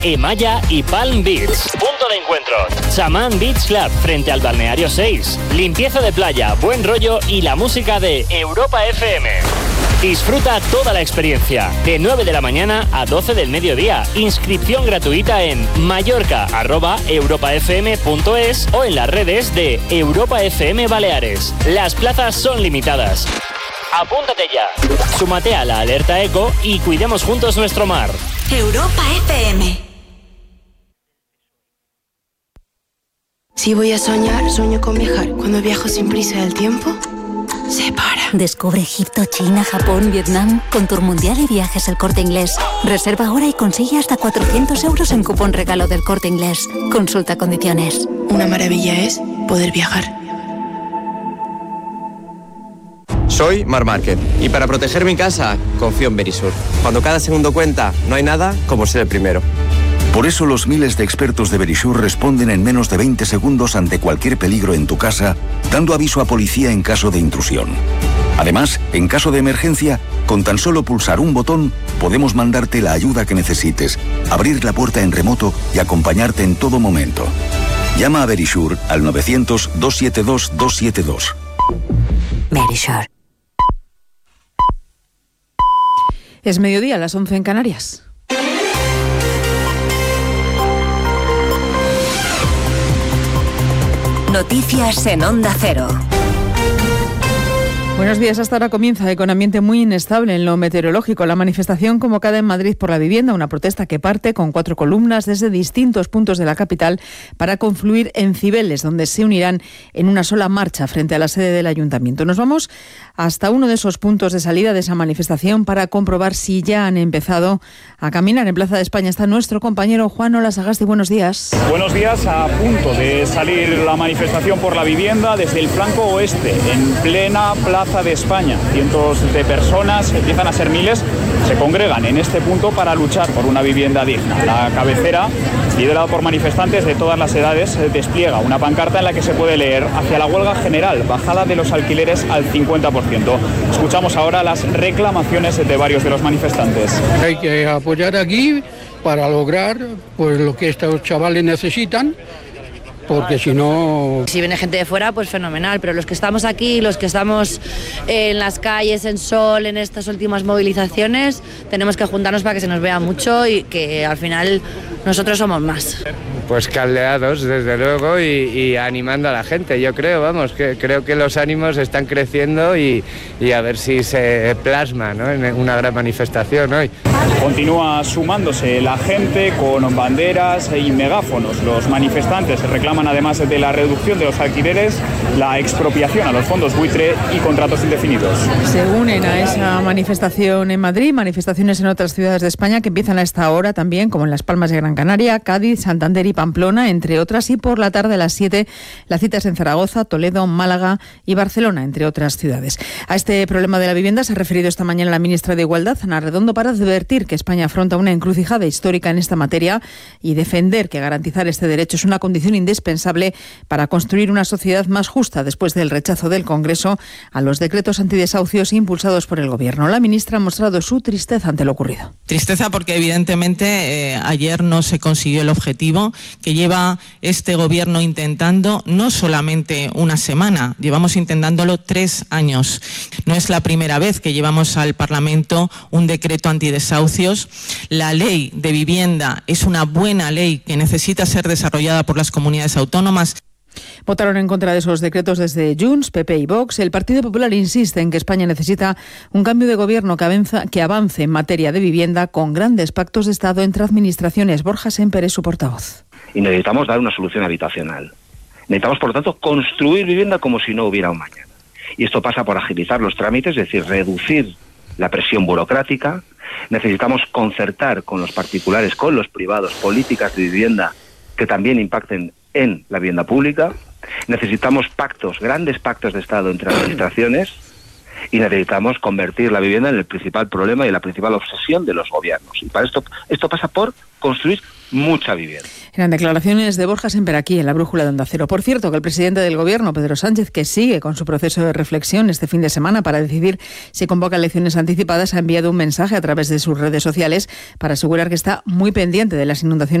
Emaya y Palm Beach. Punto de encuentro: Chamán Beach Club frente al Balneario 6. Limpieza de playa, buen rollo y la música de Europa FM. Disfruta toda la experiencia, de 9 de la mañana a 12 del mediodía. Inscripción gratuita en mallorca@europafm.es o en las redes de Europa FM Baleares. Las plazas son limitadas. Apúntate ya. Súmate a la alerta eco y cuidemos juntos nuestro mar. Europa FM. Si voy a soñar, sueño con viajar. Cuando viajo sin prisa el tiempo se para. Descubre Egipto, China, Japón, Vietnam con Tour Mundial y Viajes El Corte Inglés. Reserva ahora y consigue hasta 400 euros en cupón regalo del Corte Inglés. Consulta condiciones. Una maravilla es poder viajar. Soy Mar Márquez y para proteger mi casa confío en Verisur. Cuando cada segundo cuenta, no hay nada como ser el primero. Por eso los miles de expertos de Verisur responden en menos de 20 segundos ante cualquier peligro en tu casa, dando aviso a policía en caso de intrusión. Además, en caso de emergencia, con tan solo pulsar un botón, podemos mandarte la ayuda que necesites, abrir la puerta en remoto y acompañarte en todo momento. Llama a Verisur al 900-272-272. Verisur. Es mediodía, las 11 en Canarias. Noticias en Onda Cero. Buenos días. Hasta ahora comienza con ambiente muy inestable en lo meteorológico. La manifestación convocada en Madrid por la vivienda, una protesta que parte con 4 columnas desde distintos puntos de la capital para confluir en Cibeles, donde se unirán en una sola marcha frente a la sede del Ayuntamiento. Nos vamos hasta uno de esos puntos de salida de esa manifestación para comprobar si ya han empezado a caminar. En Plaza de España está nuestro compañero Juan Olasagasti. Buenos días. Buenos días. A punto de salir la manifestación por la vivienda desde el flanco oeste, en plena Plaza de España. Cientos de personas, empiezan a ser miles, se congregan en este punto para luchar por una vivienda digna. La cabecera, liderada por manifestantes de todas las edades, despliega una pancarta en la que se puede leer: hacia la huelga general, bajada de los alquileres al 50%. Escuchamos ahora las reclamaciones de varios de los manifestantes. Hay que apoyar aquí para lograr pues lo que estos chavales necesitan, porque si no... Si viene gente de fuera, pues fenomenal, pero los que estamos aquí, los que estamos en las calles, en Sol, en estas últimas movilizaciones, tenemos que juntarnos para que se nos vea mucho y que al final nosotros somos más. Pues caldeados, desde luego, y animando a la gente. Yo creo, que creo que los ánimos están creciendo y a ver si se plasma, ¿no?, en una gran manifestación hoy. Continúa sumándose la gente con banderas y megáfonos. Los manifestantes reclaman, además de la reducción de los alquileres, la expropiación a los fondos buitre y contratos indefinidos. Se unen a esa manifestación en Madrid, manifestaciones en otras ciudades de España que empiezan a esta hora también, como en Las Palmas de Gran Canaria, Cádiz, Santander y Pamplona, entre otras, y por la tarde a las 7 la cita es en Zaragoza, Toledo, Málaga y Barcelona, entre otras ciudades. A este problema de la vivienda se ha referido esta mañana la ministra de Igualdad, Ana Redondo, para advertir que España afronta una encrucijada histórica en esta materia y defender que garantizar este derecho es una condición indispensable para construir una sociedad más justa después del rechazo del Congreso a los decretos antidesahucios impulsados por el Gobierno. La ministra ha mostrado su tristeza ante lo ocurrido. Tristeza porque evidentemente ayer no se consiguió el objetivo que lleva este Gobierno intentando no solamente una semana, llevamos intentándolo 3 años. No es la primera vez que llevamos al Parlamento un decreto antidesahucios. La ley de vivienda es una buena ley que necesita ser desarrollada por las comunidades autónomas. Votaron en contra de esos decretos desde Junts, PP y Vox. El Partido Popular insiste en que España necesita un cambio de gobierno que avance en materia de vivienda con grandes pactos de Estado entre administraciones. Borja Semper es su portavoz. Y necesitamos dar una solución habitacional. Necesitamos, por lo tanto, construir vivienda como si no hubiera un mañana. Y esto pasa por agilizar los trámites, es decir, reducir la presión burocrática. Necesitamos concertar con los particulares, con los privados, políticas de vivienda que también impacten en la vivienda pública. Necesitamos pactos, grandes pactos de Estado entre administraciones. Y necesitamos convertir la vivienda en el principal problema y la principal obsesión de los gobiernos. Y para esto pasa por construir mucha vivienda. Eran declaraciones de Borja Semper aquí en la Brújula de Onda Cero. Por cierto, que el presidente del Gobierno, Pedro Sánchez, que sigue con su proceso de reflexión este fin de semana para decidir si convoca elecciones anticipadas, ha enviado un mensaje a través de sus redes sociales para asegurar que está muy pendiente de las inundaciones